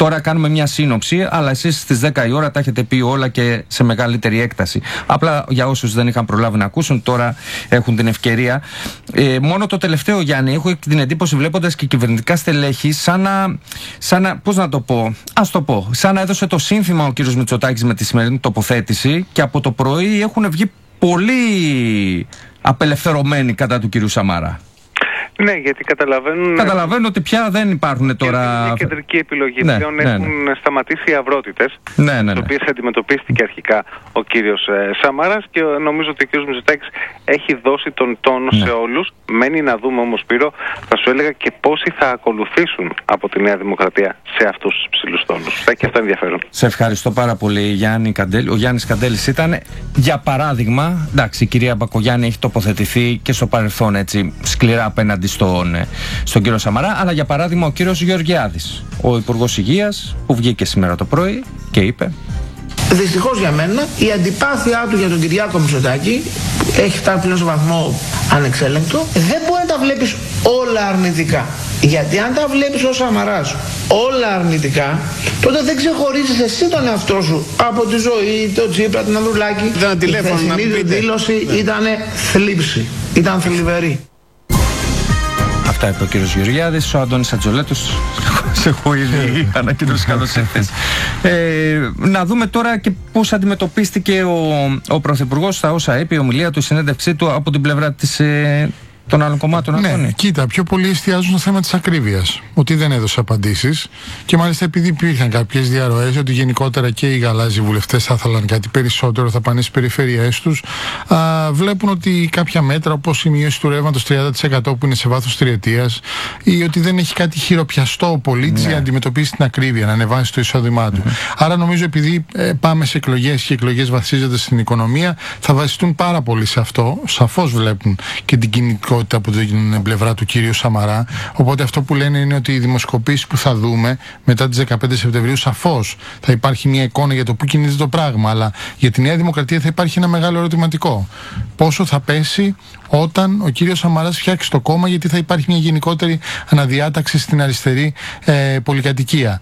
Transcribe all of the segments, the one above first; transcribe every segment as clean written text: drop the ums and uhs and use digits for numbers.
Τώρα κάνουμε μια σύνοψη, αλλά εσείς στις 10 η ώρα τα έχετε πει όλα και σε μεγαλύτερη έκταση. Απλά για όσους δεν είχαν προλάβει να ακούσουν, τώρα έχουν την ευκαιρία. Μόνο το τελευταίο, Γιάννη, έχω την εντύπωση, βλέποντας και κυβερνητικά στελέχη, σαν να πώς να το πω, σαν να έδωσε το σύνθημα ο κύριος Μητσοτάκης με τη σημερινή τοποθέτηση και από το πρωί έχουν βγει πολύ απελευθερωμένοι κατά του κύριου Σαμαρά. Ναι, γιατί καταλαβαίνουν ότι πια δεν υπάρχουν τώρα. Είναι μια κεντρική επιλογή. Πλέον έχουν σταματήσει οι αυρότητες, τις οποίες αντιμετωπίστηκε αρχικά ο κύριος Σαμαράς, και νομίζω ότι ο κύριος Μητσοτάκης έχει δώσει τον τόνο σε όλους. Μένει να δούμε όμως, Σπύρο, θα σου έλεγα και πόσοι θα ακολουθήσουν από τη Νέα Δημοκρατία σε αυτούς τους ψηλούς τόνους. Θα έχει αυτό ενδιαφέρον. Σε ευχαριστώ πάρα πολύ, Γιάννη Καντέλη. Ο Γιάννης Καντέλης ήταν, για παράδειγμα, εντάξει, η κυρία Μπακογιάννη έχει τοποθετηθεί και στο παρελθόν έτσι σκληρά απέναντι στον κύριο Σαμαρά, αλλά για παράδειγμα ο κύριος Γεωργιάδης, ο Υπουργός Υγείας, που βγήκε σήμερα το πρωί και είπε: δυστυχώς για μένα η αντιπάθειά του για τον Κυριάκο Μητσοτάκη έχει φτάσει πλέον σε βαθμό ανεξέλεγκτο. Δεν μπορεί να τα βλέπεις όλα αρνητικά. Γιατί αν τα βλέπεις ως Σαμαράς όλα αρνητικά, τότε δεν ξεχωρίζεις εσύ τον εαυτό σου από τη ζωή, τον Τσίπρα, τον Ανδρουλάκη. Η χθεσινή δήλωση ήταν θλίψη, ήταν θλιβερή. Αυτά είπε ο κύριος Γεωργιάδης. Ο Αντώνης Ατζολέτος, σε έχω ήδη ανακοινώσει, καλώς ήρθες. Να δούμε τώρα και πώς αντιμετωπίστηκε ο Πρωθυπουργός στα όσα είπε, η ομιλία του, η συνέντευξή του από την πλευρά των άλλων κομμάτων. Ναι, κοίτα, πιο πολύ εστιάζουν στο θέμα της ακρίβειας. Ότι δεν έδωσε απαντήσεις. Και μάλιστα επειδή υπήρχαν κάποιες διαρροές ότι γενικότερα και οι γαλάζιοι βουλευτές θα ήθελαν κάτι περισσότερο, θα πάνε στις περιφέρειές τους. Βλέπουν ότι κάποια μέτρα, όπως η μείωση του ρεύματος 30% που είναι σε βάθος τριετίας, ή ότι δεν έχει κάτι χειροπιαστό ο πολίτης για να αντιμετωπίσει την ακρίβεια, να ανεβάσει το εισόδημά του. Άρα νομίζω, επειδή πάμε σε εκλογές και οι εκλογές βασίζονται στην οικονομία, θα βασιστούν πάρα πολύ σε αυτό. Σαφώς βλέπουν και την κινητικότητα από την πλευρά του κύριου Σαμαρά. Οπότε αυτό που λένε είναι ότι οι δημοσκοπήσεις που θα δούμε μετά τις 15 Σεπτεμβρίου, σαφώς θα υπάρχει μια εικόνα για το πού κινείται το πράγμα. Αλλά για τη Νέα Δημοκρατία θα υπάρχει ένα μεγάλο ερωτηματικό. Πόσο θα πέσει όταν ο κύριος Σαμαράς φτιάξει το κόμμα, γιατί θα υπάρχει μια γενικότερη αναδιάταξη στην αριστερή πολυκατοικία.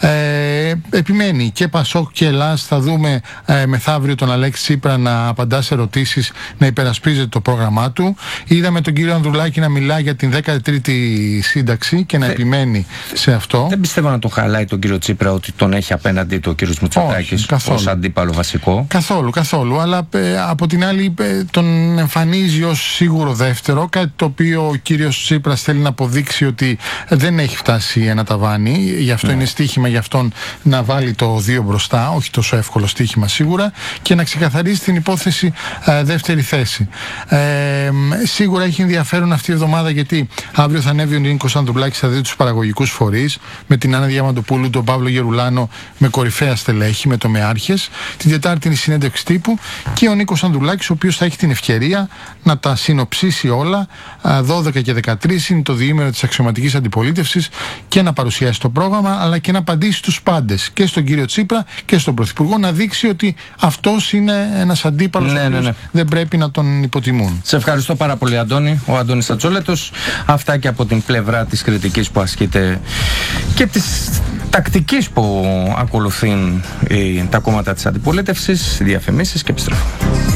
Επιμένει και Πασόκ και Ελλάς. Θα δούμε μεθαύριο τον Αλέξη Τσίπρα να απαντά σε ερωτήσεις, να υπερασπίζεται το πρόγραμμά του. Είδαμε τον κύριο Ανδρουλάκη να μιλά για την 13η σύνταξη και να επιμένει σε αυτό. Δεν πιστεύω να τον χαλάει τον κύριο Τσίπρα ότι τον έχει απέναντι του ο κύριος Μητσοτάκης ως αντίπαλο βασικό. Καθόλου. Αλλά από την άλλη τον εμφανίζει ως σίγουρο δεύτερο, κάτι το οποίο ο κύριος Τσίπρας θέλει να αποδείξει ότι δεν έχει φτάσει ένα ταβάνι. Γι' αυτό είναι στοίχημα για αυτόν να βάλει το 2 μπροστά, όχι τόσο εύκολο στοίχημα σίγουρα, και να ξεκαθαρίσει την υπόθεση δεύτερη θέση. Σίγουρα έχει ενδιαφέρον αυτή η εβδομάδα, γιατί αύριο θα ανέβει ο Νίκος Ανδρουλάκης, θα δει τους παραγωγικούς φορείς, με την Άννα Διαμαντοπούλου, τον Παύλο Γερουλάνο, με κορυφαία στελέχη, με τομεάρχες. Την Τετάρτη είναι η συνέντευξη τύπου και ο Νίκος Ανδρουλάκης, ο οποίος θα έχει την ευκαιρία να τα συνοψίσει όλα. 12 και 13 είναι το διήμερο της αξιωματικής αντιπολίτευσης, και να παρουσιάσει το πρόγραμμα, αλλά και να απαντήσει στους πάντες, και στον κύριο Τσίπρα και στον Πρωθυπουργό, να δείξει ότι αυτός είναι ένας αντίπαλος που δεν πρέπει να τον υποτιμούν. Σε ευχαριστώ πάρα πολύ, Αντώνη. Ο Αντώνης Ατσόλετος. Αυτά και από την πλευρά της κριτικής που ασκείται και της τακτικής που ακολουθούν τα κόμματα της αντιπολίτευσης. Διαφημίσεις και επιστρέφω.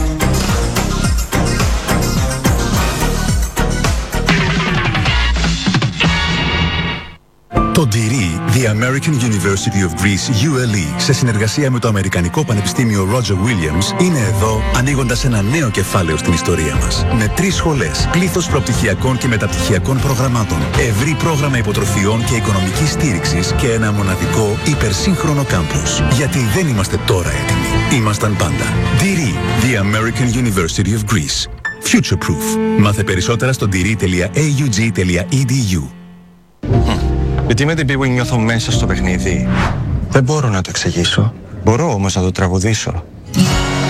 Το DIRI, The American University of Greece, ULE, σε συνεργασία με το Αμερικανικό Πανεπιστήμιο Roger Williams, είναι εδώ ανοίγοντας ένα νέο κεφάλαιο στην ιστορία μας. Με 3 σχολές, πλήθος προπτυχιακών και μεταπτυχιακών προγραμμάτων, ευρύ πρόγραμμα υποτροφιών και οικονομικής στήριξης και ένα μοναδικό υπερσύγχρονο κάμπους. Γιατί δεν είμαστε τώρα έτοιμοι. Ήμασταν πάντα. DIRI, The American University of Greece. Future Proof. Μάθε περισσότερα στο diri.aug.edu. Γιατί με την πίγου νιώθω μέσα στο παιχνίδι. Δεν μπορώ να το εξηγήσω. Μπορώ όμως να το τραγουδήσω.